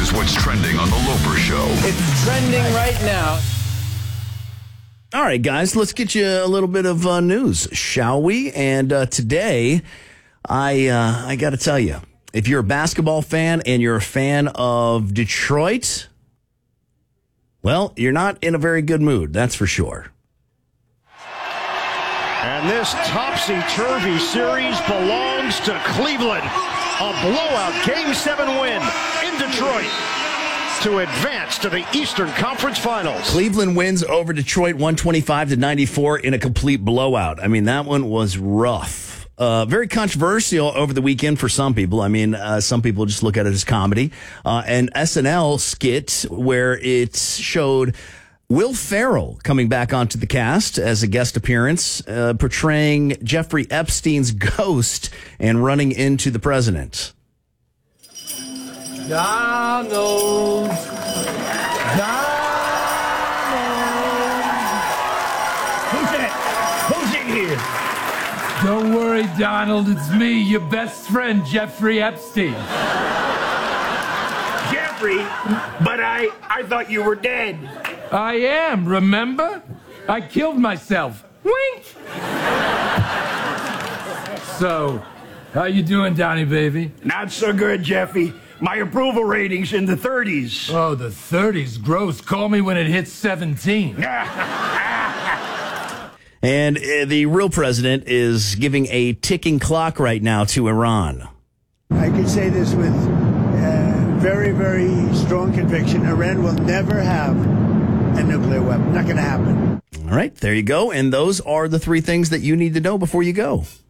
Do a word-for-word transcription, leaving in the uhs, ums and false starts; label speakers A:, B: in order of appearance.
A: is what's trending on The Loper Show.
B: It's trending right now.
C: All right, guys, let's get you a little bit of uh, news, shall we? And uh, today, I uh, I got to tell you, if you're a basketball fan and you're a fan of Detroit, well, you're not in a very good mood, that's for sure.
D: And this topsy-turvy series belongs to Cleveland. A blowout Game seven win in Detroit to advance to the Eastern Conference Finals.
C: Cleveland wins over Detroit one twenty-five to ninety-four in a complete blowout. I mean, that one was rough. Uh, very controversial over the weekend for some people. I mean, uh, some people just look at it as comedy. Uh, an S N L skit where it showed Will Ferrell coming back onto the cast as a guest appearance, uh, portraying Jeffrey Epstein's ghost and running into the president.
B: Donald. Donald.
E: Who's that? Who's in here?
F: Don't worry, Donald. It's me, your best friend, Jeffrey Epstein.
E: Jeffrey? But I, I thought you were dead.
F: I am, remember? I killed myself. Wink! So, how you doing, Donnie, baby?
E: Not so good, Jeffy. My approval rating's in the thirties.
F: Oh, the thirties. Gross. Call me when it hits seventeen.
C: And uh, the real president is giving a ticking clock right now to Iran.
G: I can say this with uh, very, very strong conviction. Iran will never have a nuclear weapon. Not going to happen.
C: All right, there you go. And those are the three things that you need to know before you go.